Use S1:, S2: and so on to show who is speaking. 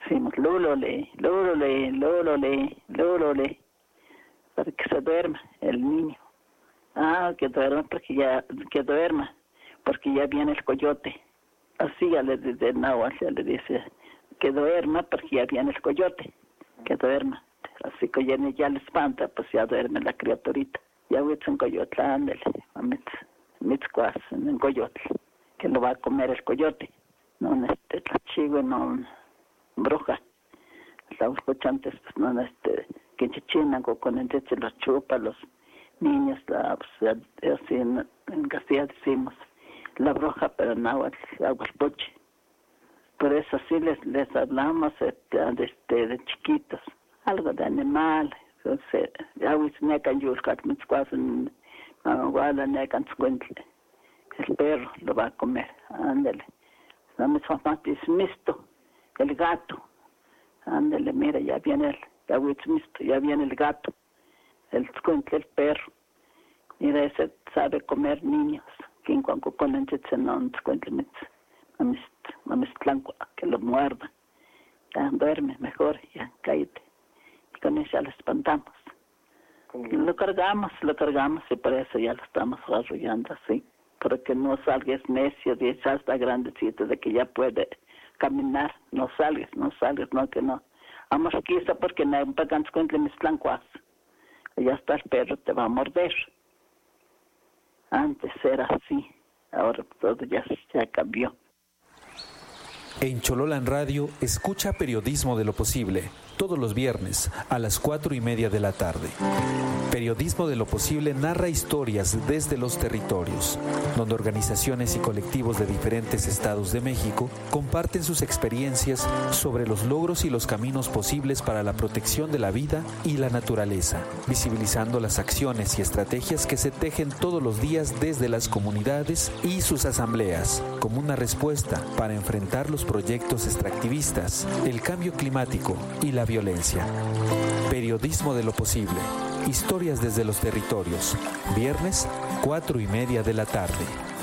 S1: decimos lúlole, para que se duerma el niño. Que duerma porque ya viene el coyote. Así ya le dice náhuatl, ya le dice que duerma porque ya viene el coyote, que duerma. Así que ya le espanta, pues ya duerme la criaturita. Ya huitz en coyote, ándale, mitzcuas en coyote, que lo va a comer el coyote. No, la chivo, no, bruja. Estamos escuchando, pues, no, que chichinan con el techo los chupa, los niños, pues, así en Castilla decimos la bruja, pero en Aguaspuche. Por eso sí les hablamos de chiquitos, algo de animal. Entonces, ya necan yulcat, mitzcuasen, guarda necan tzucuentle. El perro lo va a comer, ándale. La misma es misto, el gato. Ándale, mira, ya viene el gato, el tzucuentle, el perro. Mira, ese sabe comer niños. Quien cuando ponen no tzucuentle que lo muerda. Ya duerme mejor, ya cállate. Y con eso ya lo espantamos. Lo cargamos y por eso ya lo estamos arrollando así. Para que no salgas necio, ya está grandecito, de que ya puede caminar. No salgas, no que no. Vamos quizá porque no pagan cuenta mis tlancuas. Ya está el perro, te va a morder. Antes era así, ahora todo ya cambió.
S2: En Chololan Radio, escucha Periodismo de lo Posible, todos los viernes a las 4:30 de la tarde. Periodismo de lo Posible narra historias desde los territorios, donde organizaciones y colectivos de diferentes estados de México comparten sus experiencias sobre los logros y los caminos posibles para la protección de la vida y la naturaleza, visibilizando las acciones y estrategias que se tejen todos los días desde las comunidades y sus asambleas, como una respuesta para enfrentar los proyectos extractivistas, el cambio climático y la violencia. Periodismo de lo Posible. Historias desde los territorios. Viernes, 4:30 de la tarde.